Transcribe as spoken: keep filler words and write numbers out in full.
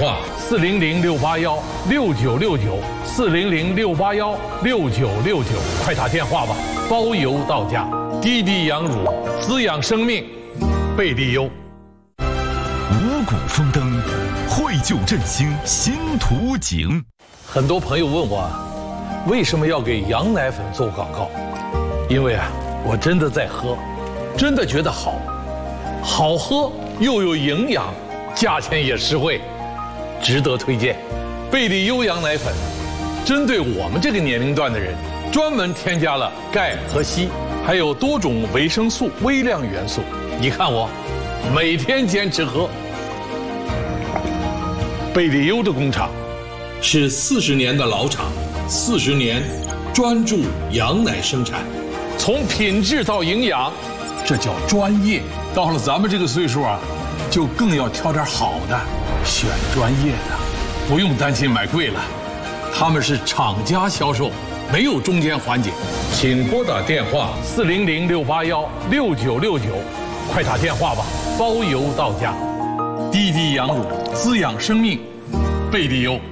话：四零零六八幺六九六九，四零零六八幺六九六九，快打电话吧，包邮到家。滴滴羊乳，滋养生命，贝利优。 五谷丰登，绘就振兴新图景。 很多朋友问我，为什么要给羊奶粉做广告？因为啊，我真的在喝，真的觉得好，好喝又有营养，价钱也实惠，值得推荐。贝利优羊奶粉，针对我们这个年龄段的人，专门添加了钙和硒，还有多种维生素、微量元素。你看我，每天坚持喝。贝利优的工厂是四十年的老厂，四十年专注羊奶生产，从品质到营养，这叫专业。到了咱们这个岁数啊，就更要挑点好的，选专业的，不用担心买贵了。他们是厂家销售，没有中间环节。请拨打电话四零零六八幺六九六九，快打电话吧，包邮到家。滴滴羊乳，滋养生命，贝利优。